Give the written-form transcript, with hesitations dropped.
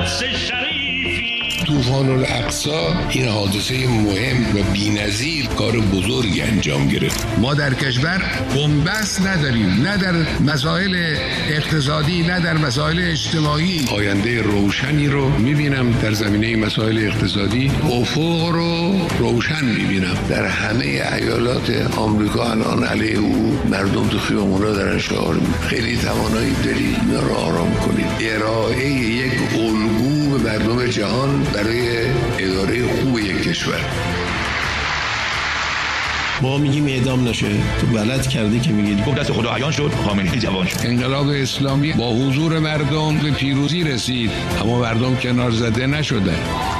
طوفان الاقصی این حادثه مهم و بی‌نظیر کار بزرگ انجام گرفت. ما در کشور بنبست نداریم، نه در مسائل اقتصادی نه در مسائل اجتماعی. آینده روشنی رو میبینم در زمینه مسائل اقتصادی، افق رو روشن میبینم. در همه ایالات آمریکا الان علیه او مردم تو خیابونا دارن شعار میدن. خیلی توانایی دارید، اینا رو آرام کنید. ارائه یک الگو به مردم جهان برای اداره خوب یک کشور. ما میگیم اعدام نشه، تو غلط کردی که میگید. گفت دست خدا عیان شد، خامنه‌ای جوان شد. انقلاب اسلامی با حضور مردم به پیروزی رسید، اما مردم کنار زده نشدند.